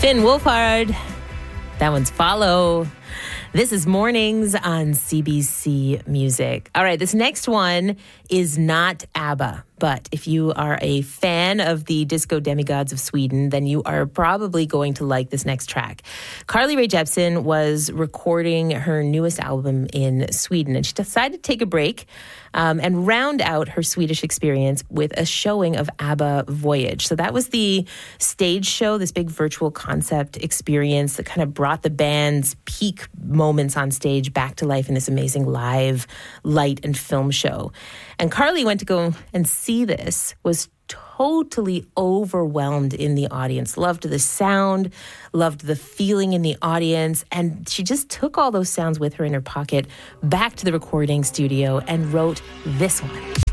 Finn Wolfhard. That one's Follow. This is Mornings on CBC Music. All right, this next one is not ABBA, but if you are a fan of the disco demigods of Sweden, then you are probably going to like this next track. Carly Rae Jepsen was recording her newest album in Sweden, and she decided to take a break and round out her Swedish experience with a showing of ABBA Voyage. So that was the stage show, this big virtual concept experience that kind of brought the band's peak moments on stage back to life in this amazing live light and film show. And Carly went to go and see this, was totally overwhelmed in the audience, loved the sound, loved the feeling in the audience, and she just took all those sounds with her in her pocket back to the recording studio and wrote this one.